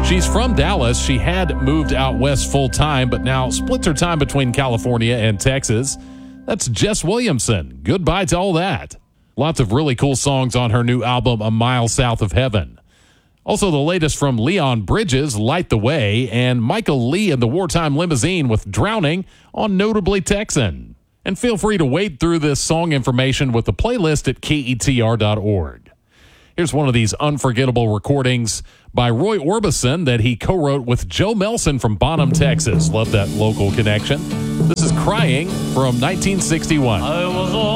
She's from Dallas. She had moved out west full time, but now splits her time between California and Texas. That's Jess Williamson. Goodbye to all that. Lots of really cool songs on her new album, A Mile South of Heaven. Also, the latest from Leon Bridges, Light the Way, and Michael Lee and the Wartime Limousine with Drowning on Notably Texan. And feel free to wade through this song information with the playlist at KETR.org. Here's one of these unforgettable recordings by Roy Orbison that he co-wrote with Joe Melson from Bonham, Texas. Love that local connection. This is Crying from 1961.